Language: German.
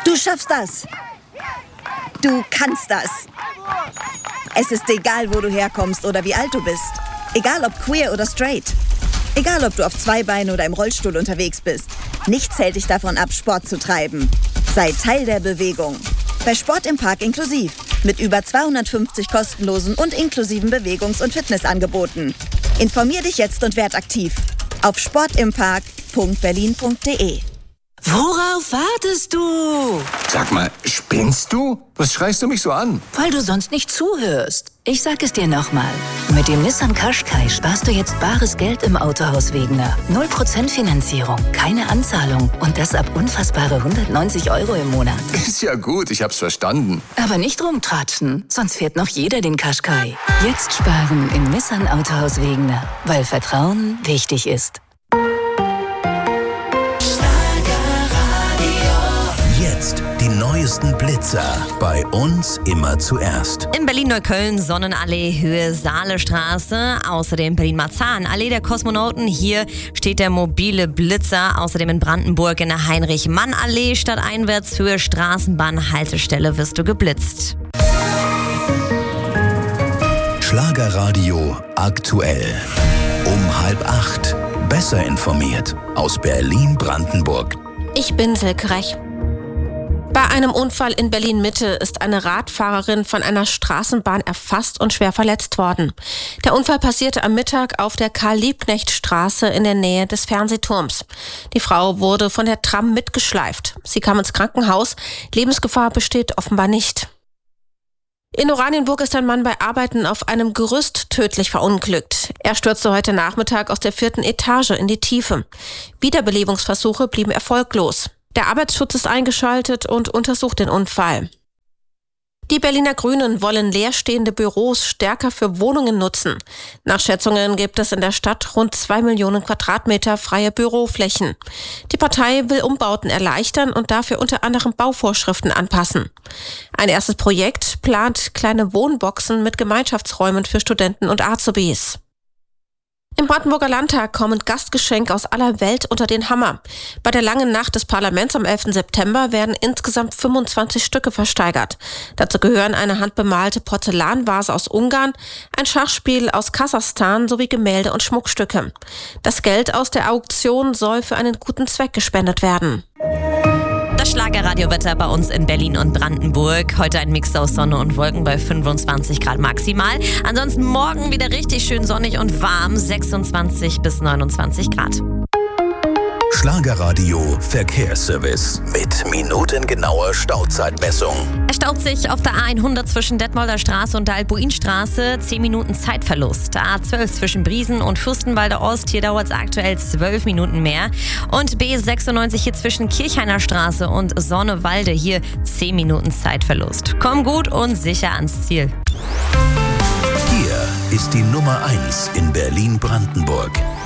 Du schaffst das. Du kannst das. Es ist egal, wo du herkommst oder wie alt du bist. Egal, ob queer oder straight. Egal, ob du auf zwei Beinen oder im Rollstuhl unterwegs bist. Nichts hält dich davon ab, Sport zu treiben. Sei Teil der Bewegung. Bei Sport im Park inklusiv. Mit über 250 kostenlosen und inklusiven Bewegungs- und Fitnessangeboten. Informier dich jetzt und werd aktiv. Auf sportimpark.berlin.de. Worauf wartest du? Sag mal, spinnst du? Was schreist du mich so an? Weil du sonst nicht zuhörst. Ich sag es dir nochmal. Mit dem Nissan Qashqai sparst du jetzt bares Geld im Autohaus Wegener. 0% Finanzierung, keine Anzahlung und das ab unfassbare 190 € im Monat. Ist ja gut, ich hab's verstanden. Aber nicht rumtratschen, sonst fährt noch jeder den Qashqai. Jetzt sparen im Nissan Autohaus Wegener, weil Vertrauen wichtig ist. Jetzt die neuesten Blitzer. Bei uns immer zuerst. In Berlin-Neukölln, Sonnenallee, Höhe Saalestraße. Außerdem Berlin-Marzahn, Allee der Kosmonauten. Hier steht der mobile Blitzer. Außerdem in Brandenburg in der Heinrich-Mann-Allee. Stadteinwärts, Höhe Straßenbahn-Haltestelle wirst du geblitzt. Schlagerradio aktuell. Um 7:30. Besser informiert. Aus Berlin-Brandenburg. Ich bin Silke Rech. Bei einem Unfall in Berlin-Mitte ist eine Radfahrerin von einer Straßenbahn erfasst und schwer verletzt worden. Der Unfall passierte am Mittag auf der Karl-Liebknecht-Straße in der Nähe des Fernsehturms. Die Frau wurde von der Tram mitgeschleift. Sie kam ins Krankenhaus. Lebensgefahr besteht offenbar nicht. In Oranienburg ist ein Mann bei Arbeiten auf einem Gerüst tödlich verunglückt. Er stürzte heute Nachmittag aus der 4. Etage in die Tiefe. Wiederbelebungsversuche blieben erfolglos. Der Arbeitsschutz ist eingeschaltet und untersucht den Unfall. Die Berliner Grünen wollen leerstehende Büros stärker für Wohnungen nutzen. Nach Schätzungen gibt es in der Stadt rund 2 Millionen Quadratmeter freie Büroflächen. Die Partei will Umbauten erleichtern und dafür unter anderem Bauvorschriften anpassen. Ein erstes Projekt plant kleine Wohnboxen mit Gemeinschaftsräumen für Studenten und Azubis. Im Brandenburger Landtag kommen Gastgeschenke aus aller Welt unter den Hammer. Bei der langen Nacht des Parlaments am 11. September werden insgesamt 25 Stücke versteigert. Dazu gehören eine handbemalte Porzellanvase aus Ungarn, ein Schachspiel aus Kasachstan sowie Gemälde und Schmuckstücke. Das Geld aus der Auktion soll für einen guten Zweck gespendet werden. Das Schlagerradiowetter bei uns in Berlin und Brandenburg. Heute ein Mix aus Sonne und Wolken bei 25 Grad maximal. Ansonsten morgen wieder richtig schön sonnig und warm, 26 bis 29 Grad. Schlagerradio Verkehrsservice mit minutengenauer Stauzeitmessung. Es staut sich auf der A100 zwischen Detmolder Straße und der Albuinstraße. 10 Minuten Zeitverlust. A12 zwischen Briesen und Fürstenwalder Ost. Hier dauert es aktuell 12 Minuten mehr. Und B96 hier zwischen Kirchhainer Straße und Sonnewalde. Hier 10 Minuten Zeitverlust. Komm gut und sicher ans Ziel. Hier ist die Nummer 1 in Berlin-Brandenburg.